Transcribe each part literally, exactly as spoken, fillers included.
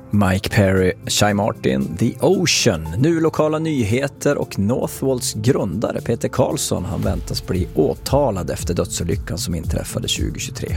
Mike Perry, Shy Martin, The Ocean. Nu lokala nyheter och Northvolts grundare Peter Karlsson, han väntas bli åtalad efter dödsolyckan som inträffade tjugohundratjugotre.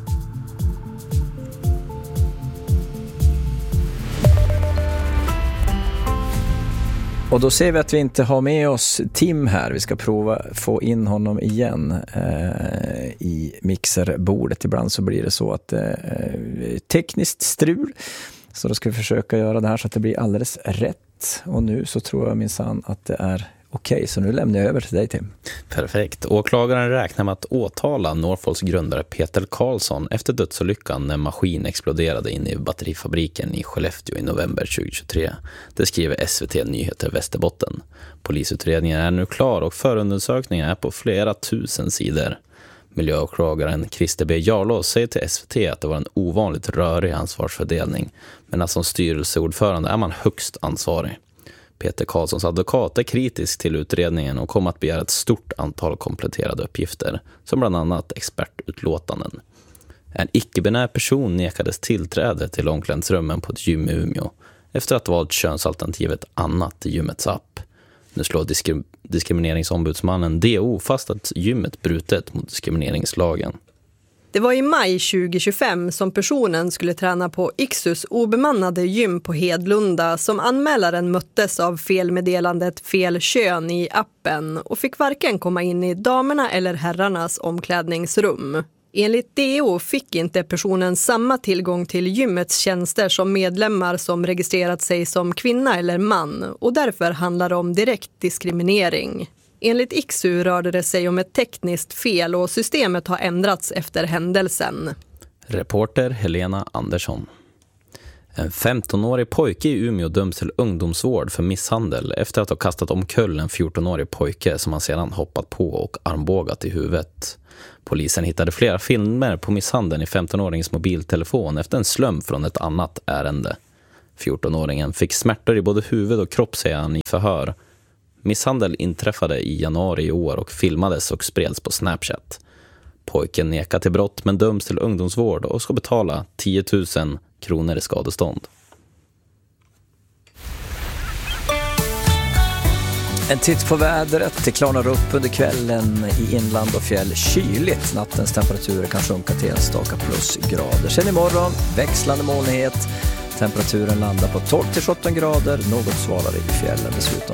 Och då ser vi att vi inte har med oss Tim här. Vi ska prova få in honom igen eh, i mixerbordet. Ibland så blir det så att eh, tekniskt strul. Så då ska vi försöka göra det här så att det blir alldeles rätt. Och nu så tror jag minsann att det är okej. Okay. Så nu lämnar jag över till dig, Tim. Perfekt. Åklagaren räknar med att åtala Northvolts grundare Peter Karlsson efter dödsolyckan när maskin exploderade inne i batterifabriken i Skellefteå i november tjugohundratjugotre. Det skriver S V T Nyheter Västerbotten. Polisutredningen är nu klar och förundersökningen är på flera tusen sidor. Miljöåklagaren Christer B. Jarlås säger till S V T att det var en ovanligt rörig ansvarsfördelning, men att som styrelseordförande är man högst ansvarig. Peter Karlssons advokat är kritisk till utredningen och kommer att begära ett stort antal kompletterade uppgifter, som bland annat expertutlåtanden. En icke-binär person nekades tillträde till omklädningsrummen på ett gym i Umeå efter att ha valt könsalternativet annat i gymmets app. Nu slår diskrim- diskrimineringsombudsmannen D O fast att gymmet brutit mot diskrimineringslagen. Det var i maj tjugohundratjugofem som personen skulle träna på Ixus obemannade gym på Hedlunda som anmälaren möttes av felmeddelandet fel kön i appen och fick varken komma in i damerna eller herrarnas omklädningsrum. Enligt D O fick inte personen samma tillgång till gymmets tjänster som medlemmar som registrerat sig som kvinna eller man och därför handlar det om direkt diskriminering. Enligt Ixu rörde det sig om ett tekniskt fel och systemet har ändrats efter händelsen. Reporter Helena Andersson. En femtonårig pojke i Umeå döms till ungdomsvård för misshandel efter att ha kastat omkull en fjortonårig pojke som han sedan hoppat på och armbågat i huvudet. Polisen hittade flera filmer på misshandeln i femtonåringens mobiltelefon efter en slump från ett annat ärende. fjortonåringen fick smärtor i både huvud och kropp, säger han i förhör. Misshandel inträffade i januari i år och filmades och spreds på Snapchat. Pojken nekar till brott men döms till ungdomsvård och ska betala tio tusen kronor i skadestånd. En titt på vädret. Det klarnar upp under kvällen i inland och fjäll. Kyligt. Nattens temperaturer kan sjunka till enstaka plusgrader. Sen imorgon växlande molnighet. Temperaturen landar på tolv till sjutton grader. Något svalare i fjällen. Dessutom